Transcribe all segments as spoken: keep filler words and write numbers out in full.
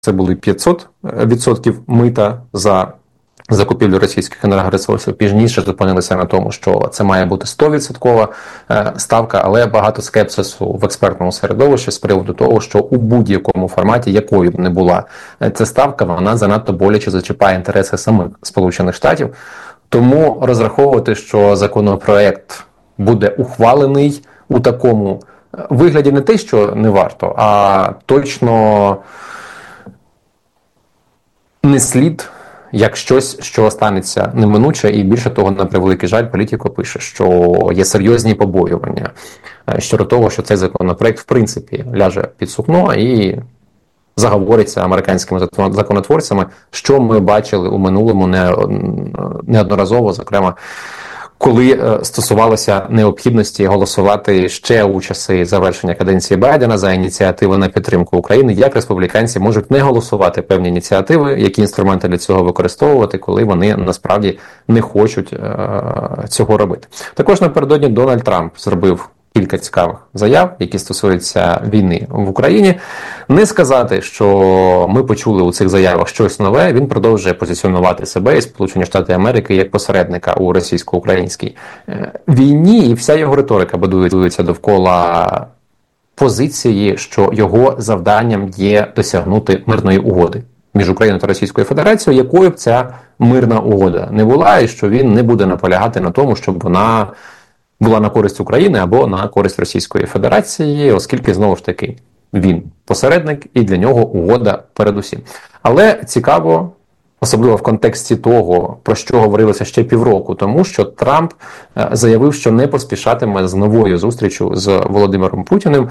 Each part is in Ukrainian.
це були п'ятсот відсотків мита за закупівлю російських енергоресурсів. Пізніше зупинилися на тому, що це має бути сто відсотків ставка, але багато скепсису в експертному середовищі з приводу того, що у будь-якому форматі, якою б не була ця ставка, вона занадто боляче зачіпає інтереси самих Сполучених Штатів. Тому розраховувати, що законопроект буде ухвалений у такому вигляді, не те, що не варто, а точно не слід як щось, що станеться неминуче, і більше того, на превеликий жаль, Політико пише, що є серйозні побоювання щодо того, що цей законопроект в принципі ляже під сукно і заговориться американськими законотворцями, що ми бачили у минулому неодноразово, зокрема, коли стосувалося необхідності голосувати ще у часи завершення каденції Байдена за ініціативи на підтримку України, як республіканці можуть не голосувати певні ініціативи, які інструменти для цього використовувати, коли вони насправді не хочуть е- цього робити. Також напередодні Дональд Трамп зробив кілька цікавих заяв, які стосуються війни в Україні. Не сказати, що ми почули у цих заявах щось нове, він продовжує позиціонувати себе і Сполучені Штати Америки як посередника у російсько-українській війні, і вся його риторика будується довкола позиції, що його завданням є досягнути мирної угоди між Україною та Російською Федерацією, якою б ця мирна угода не була, і що він не буде наполягати на тому, щоб вона була на користь України або на користь Російської Федерації, оскільки, знову ж таки, він посередник, і для нього угода передусім. Але цікаво, особливо в контексті того, про що говорилося ще півроку тому, що Трамп заявив, що не поспішатиме з новою зустрічю з Володимиром Путіним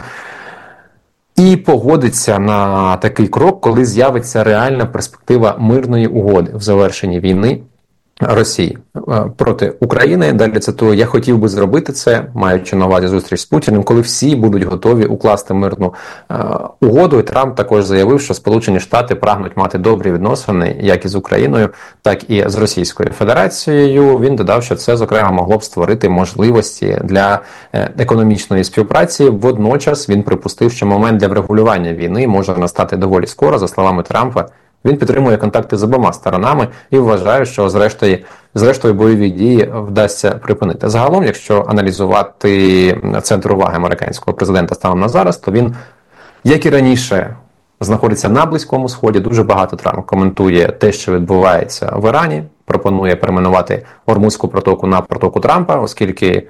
і погодиться на такий крок, коли з'явиться реальна перспектива мирної угоди в завершенні війни Росії проти України. Далі цитую: «Я хотів би зробити це, маючи на увазі зустріч з Путіним, коли всі будуть готові укласти мирну е, угоду». І Трамп також заявив, що Сполучені Штати прагнуть мати добрі відносини як із Україною, так і з Російською Федерацією. Він додав, що це, зокрема, могло б створити можливості для е, економічної співпраці. Водночас він припустив, що момент для врегулювання війни може настати доволі скоро. За словами Трампа, він підтримує контакти з обома сторонами і вважає, що зрештою, зрештою бойові дії вдасться припинити. Загалом, якщо аналізувати центр уваги американського президента станом на зараз, то він, як і раніше, знаходиться на Близькому Сході. Дуже багато Трамп коментує те, що відбувається в Ірані, пропонує перейменувати Ормузьку протоку на протоку Трампа, оскільки,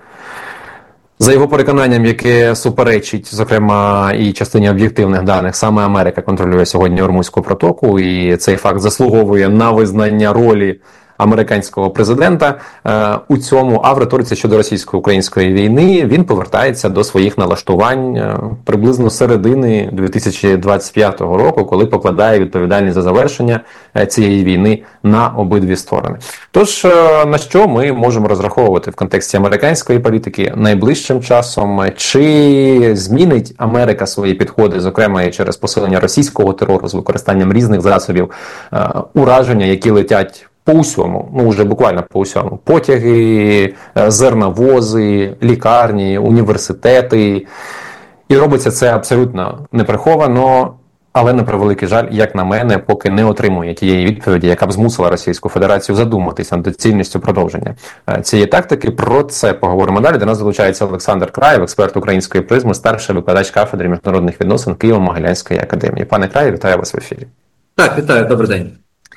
за його переконанням, яке суперечить, зокрема, і частині об'єктивних даних, саме Америка контролює сьогодні Ормузьку протоку, і цей факт заслуговує на визнання ролі американського президента е, у цьому. А в риториці щодо російсько-української війни він повертається до своїх налаштувань е, приблизно середини дві тисячі двадцять п'ятого року, коли покладає відповідальність за завершення е, цієї війни на обидві сторони. Тож, е, на що ми можемо розраховувати в контексті американської політики найближчим часом? Чи змінить Америка свої підходи, зокрема і через посилення російського терору з використанням різних засобів е, ураження, які летять по усьому, ну вже буквально по усьому. Потяги, зерновози, лікарні, університети. І робиться це абсолютно неприховано, але, на превеликий жаль, як на мене, поки не отримує тієї відповіді, яка б змусила Російську Федерацію задуматися над доцільністю продовження цієї тактики. Про це поговоримо далі. До нас долучається Олександр Краєв, експерт української призми, старший викладач кафедри міжнародних відносин Києво-Могилянської академії. Пане Краєв, вітаю вас в ефірі. Так, вітаю, добрий день.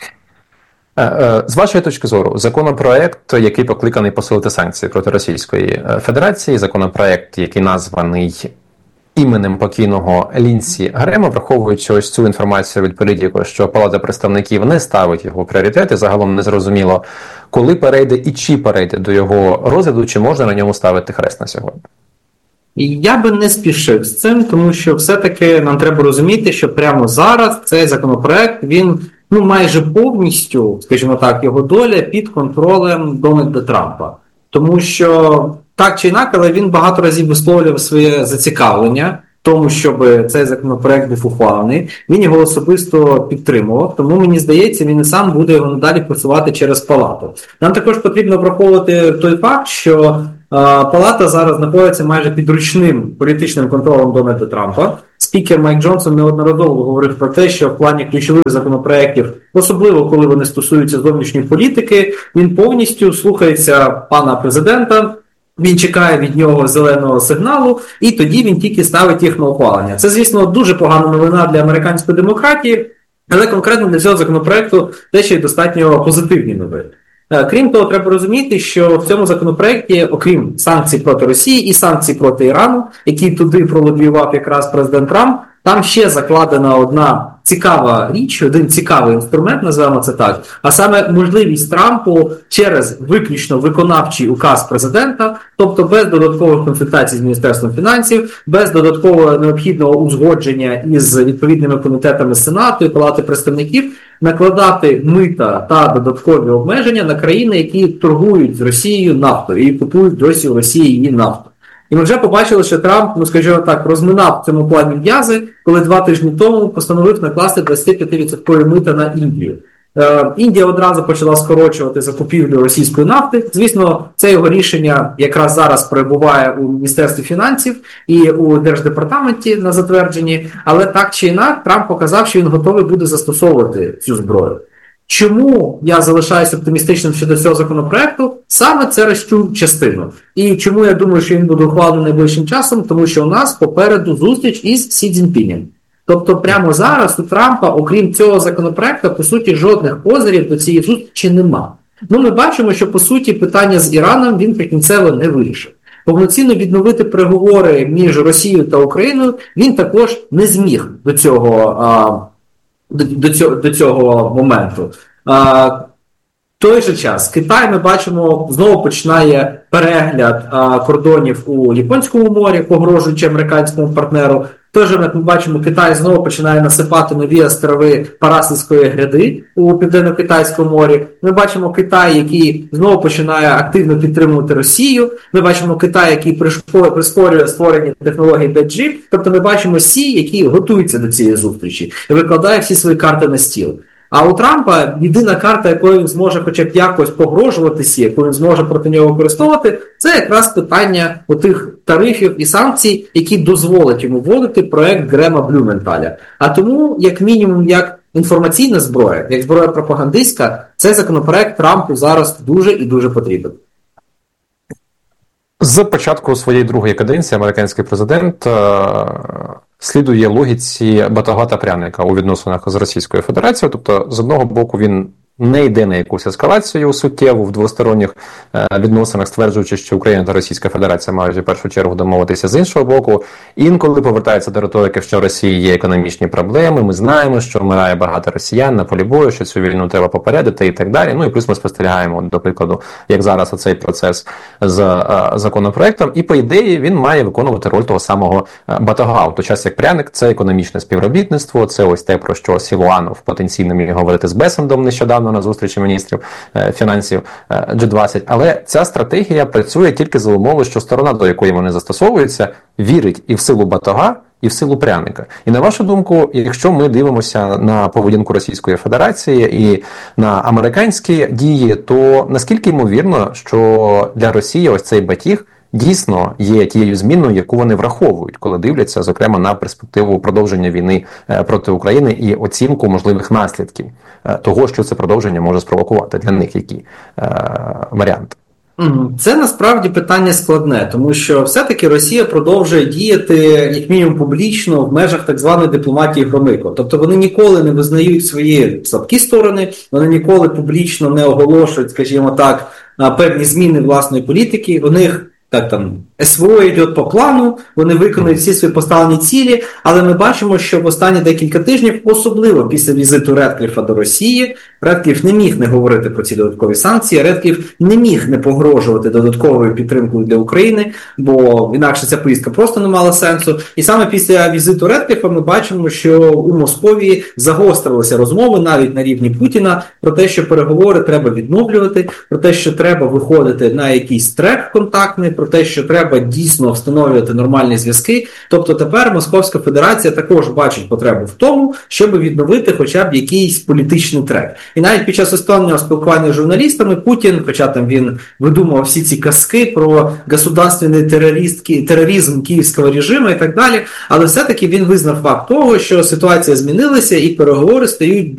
З вашої точки зору, законопроект, який покликаний посилити санкції проти Російської Федерації, законопроект, який названий іменем покійного Лінсі Грема, враховуючи ось цю інформацію від Політико, що Палата представників не ставить його пріоритети, загалом незрозуміло, коли перейде і чи перейде до його розгляду, чи можна на ньому ставити хрест на сьогодні? Я би не спішив з цим, тому що все-таки нам треба розуміти, що прямо зараз цей законопроект, він ну майже повністю, скажімо так, його доля під контролем Дональда Трампа. Тому що так чи інакше, але він багато разів висловлював своє зацікавлення в тому, щоб цей законопроект був ухвалений. Він його особисто підтримував, тому мені здається, він і сам буде його надалі просувати через Палату. Нам також потрібно враховувати той факт, що Палата зараз знаходиться майже під ручним політичним контролем Дональда Трампа. З спікер Майк Джонсон неодноразово говорив про те, що в плані ключових законопроєктів, особливо коли вони стосуються зовнішньої політики, він повністю слухається пана президента, він чекає від нього зеленого сигналу, і тоді він тільки ставить їх на ухвалення. Це, звісно, дуже погана новина для американської демократії, але конкретно для цього законопроекту те, що й достатньо позитивні новини. Крім того, треба розуміти, що в цьому законопроекті, окрім санкцій проти Росії і санкцій проти Ірану, які туди пролобіював якраз президент Трамп, там ще закладена одна цікава річ, один цікавий інструмент, називаємо це так, а саме можливість Трампу через виключно виконавчий указ президента, тобто без додаткових консультацій з Міністерством фінансів, без додаткового необхідного узгодження із відповідними комітетами Сенату і Палати представників, накладати мита та додаткові обмеження на країни, які торгують з Росією нафтою і купують досі у Росії її нафту. І ми вже побачили, що Трамп, ну скажімо так, розминав в цьому плані м'язи, коли два тижні тому постановив накласти двадцять п'ять відсотків мита на Індію. Е, Індія одразу почала скорочувати закупівлю російської нафти. Звісно, це його рішення якраз зараз перебуває у Міністерстві фінансів і у Держдепартаменті на затвердженні, але так чи інакше Трамп показав, що він готовий буде застосовувати цю зброю. Чому я залишаюся оптимістичним щодо цього законопроекту? Саме через цю частину. І чому я думаю, що він буде ухвалений найближчим часом? Тому що у нас попереду зустріч із Сі Цзіньпінем. Тобто прямо зараз у Трампа, окрім цього законопроекту, по суті, жодних козирів до цієї зустрічі нема. Ну, ми бачимо, що, по суті, питання з Іраном він прикінцево не вирішив. Повноцінно відновити переговори між Росією та Україною він також не зміг до цього а, До, до, цього, до цього моменту. А, в той же час Китай, ми бачимо, знову починає перегляд а, кордонів у Японському морі, погрожуючи американському партнеру. В той же момент ми бачимо, Китай знову починає насипати нові острови Парасельської гряди у Південно-Китайському морі. Ми бачимо Китай, який знову починає активно підтримувати Росію. Ми бачимо Китай, який прискорює створення технологій п'ять джі. Тобто ми бачимо Сі, який готується до цієї зустрічі і викладає всі свої карти на стіл. А у Трампа єдина карта, якою він зможе хоча б якось погрожувати Сі, яку він зможе проти нього використовувати, це якраз питання отих тарифів і санкцій, які дозволять йому вводити проект Грема Блюменталя. А тому, як мінімум, як інформаційна зброя, як зброя пропагандистська, цей законопроект Трампу зараз дуже і дуже потрібен. З початку своєї другої каденції американський президент слідує логіці батога та пряника у відносинах з Російською Федерацією. Тобто, з одного боку, він не йде на якусь ескалацію суттєву в двосторонніх відносинах, стверджуючи, що Україна та Російська Федерація мають в першу чергу домовитися. З іншого боку, інколи повертається до риторики, що в Росії є економічні проблеми, ми знаємо, що вмирає багато росіян на полі бою, що цю війну треба попередити і так далі. Ну і плюс ми спостерігаємо, до прикладу, як зараз оцей процес з а, законопроектом. І по ідеї він має виконувати роль того самого батога. У той час як пряник – це економічне співробітництво, це ось те, про що Сілуанов потенційно міг говорити з Бесендом нещодавно на зустрічі міністрів е, фінансів е, джі двадцять. Але ця стратегія працює тільки за умови, що сторона, до якої вони застосовуються, вірить і в силу батога, і в силу пряника. І на вашу думку, якщо ми дивимося на поведінку Російської Федерації і на американські дії, то наскільки ймовірно, що для Росії ось цей батіг дійсно є тією зміною, яку вони враховують, коли дивляться, зокрема, на перспективу продовження війни проти України і оцінку можливих наслідків того, що це продовження може спровокувати для них, які е, варіанти? Це насправді питання складне, тому що все-таки Росія продовжує діяти, як мінімум, публічно в межах так званої дипломатії Громико. Тобто вони ніколи не визнають свої слабкі сторони, вони ніколи публічно не оголошують, скажімо так, певні зміни власної політики. У них так там СВО йде по плану, вони виконують всі свої поставлені цілі, але ми бачимо, що в останні декілька тижнів, особливо після візиту Редкліфа до Росії, Редкліф не міг не говорити про ці додаткові санкції, Редкліф не міг не погрожувати додатковою підтримкою для України, бо інакше ця поїздка просто не мала сенсу. І саме після візиту Редкліфа ми бачимо, що у Московії загострилися розмови навіть на рівні Путіна про те, що переговори треба відновлювати, про те, що треба виходити на якийсь трек контактний, про те, що треба треба дійсно встановлювати нормальні зв'язки. Тобто тепер Московська Федерація також бачить потребу в тому, щоб відновити хоча б якийсь політичний трек. І навіть під час останнього спілкування з журналістами Путін, хоча там він видумував всі ці казки про государственний тероризм київського режиму і так далі, але все-таки він визнав факт того, що ситуація змінилася і переговори стають